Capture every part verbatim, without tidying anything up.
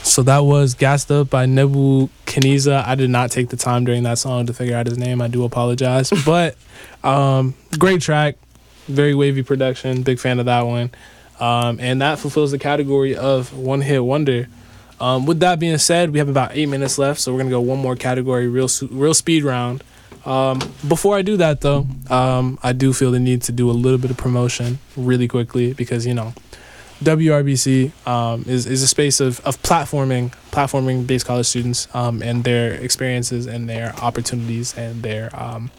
So that was Gassed Up by Nebu Keniza. I did not take the time during that song to figure out his name. I do apologize. But um, great track. Very wavy production. Big fan of that one. Um, and that fulfills the category of one hit wonder. Um, with that being said, we have about eight minutes left. So we're going to go one more category, real real speed round. Um, before I do that, though, um, I do feel the need to do a little bit of promotion really quickly because, you know, W R B C um, is, is a space of, of platforming, platforming-based college students um, and their experiences and their opportunities and their, um,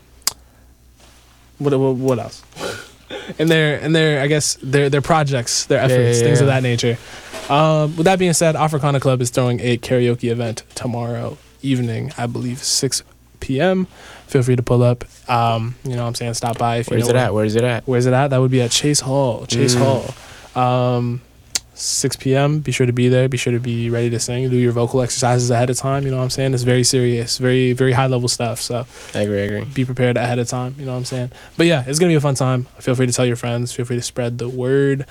what, what what else? and their, and their, I guess, their their projects, their efforts, yeah, yeah, things yeah. of that nature. Um, with that being said, Africana Club is throwing a karaoke event tomorrow evening, I believe, six p.m. Feel free to pull up. Um, you know what I'm saying? Stop by. If Where's you know it at? Where's it at? Where's it at? That would be at Chase Hall. Chase mm. Hall. Um, six p.m. Be sure to be there. Be sure to be ready to sing. Do your vocal exercises ahead of time. You know what I'm saying? It's very serious. Very, very high level stuff. So I agree, I agree. Be prepared ahead of time. You know what I'm saying? But yeah, it's going to be a fun time. Feel free to tell your friends. Feel free to spread the word.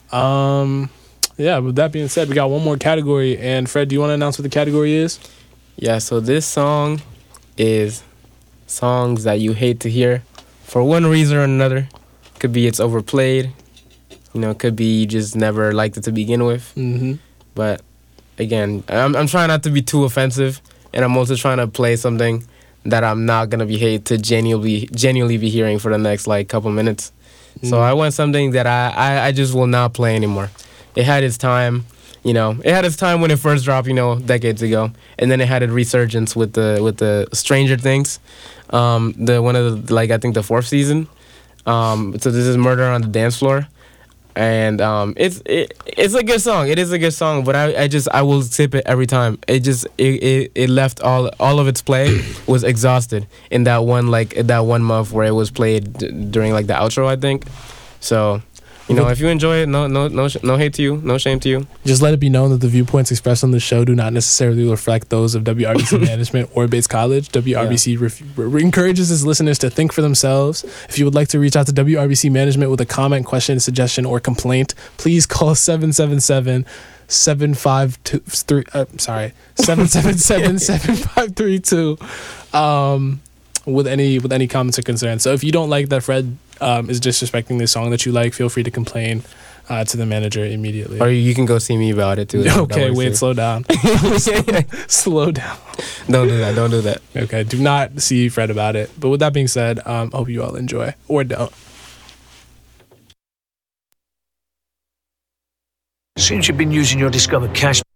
Um, yeah, with that being said, we got one more category. And Fred, do you want to announce what the category is? Yeah, so this song is songs that you hate to hear for one reason or another. Could be it's overplayed. You know, it could be you just never liked it to begin with. Mm-hmm. But again, I'm I'm trying not to be too offensive, and I'm also trying to play something that I'm not gonna be hate to genuinely genuinely be hearing for the next like couple minutes. Mm-hmm. So I want something that I, I I just will not play anymore. It had its time. You know, it had its time when it first dropped, you know, decades ago, and then it had a resurgence with the with the Stranger Things, um, the one of the like I think the fourth season. Um, so this is Murder on the Dance Floor, and um, it's it, it's a good song. It is a good song, but I, I just I will skip it every time. It just it, it, it left all all of its play was exhausted in that one like that one month where it was played d- during like the outro, I think. So. You know, if you enjoy it, no, no, no, no hate to you, no shame to you. Just let it be known that the viewpoints expressed on the show do not necessarily reflect those of W R B C management or Bates College. W R B C yeah. ref- re- encourages its listeners to think for themselves. If you would like to reach out to W R B C management with a comment, question, suggestion, or complaint, please call seven seven seven, seven five two three. Uh, sorry, seven seven seven, seven five three two. Um, with any with any comments or concerns. So if you don't like that Fred um, is disrespecting the song that you like, feel free to complain uh, to the manager immediately. Or you can go see me about it too. Okay, wait, too. slow down. Slow down. Don't do that. Don't do that. Okay, do not see Fred about it. But with that being said, um, I hope you all enjoy. Or don't. Since you've been using your Discover Cash